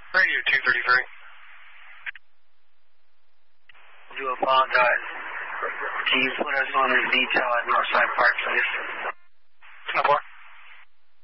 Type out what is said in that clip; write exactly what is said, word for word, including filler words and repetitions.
Radio two thirty-three. I do apologize. Can you put us on this detail at Northside Park, please? No more.